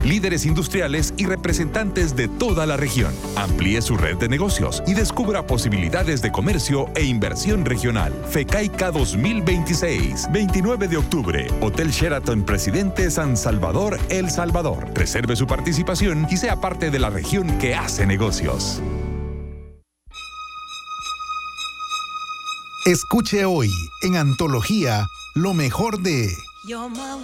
líderes industriales y representantes de toda la región. Amplíe su red de negocios y descubra posibilidades de comercio e inversión regional. FECAICA 2026, 29 de octubre, Hotel Sheraton Presidente San Salvador, El Salvador. Reserve su participación y sea parte de la región que hace negocios. Escuche hoy en Antología lo mejor de